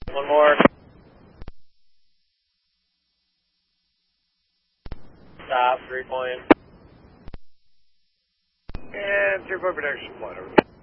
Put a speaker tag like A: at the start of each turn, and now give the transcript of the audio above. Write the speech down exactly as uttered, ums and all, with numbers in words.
A: One more. Stop, three point.
B: And three point production, flight over.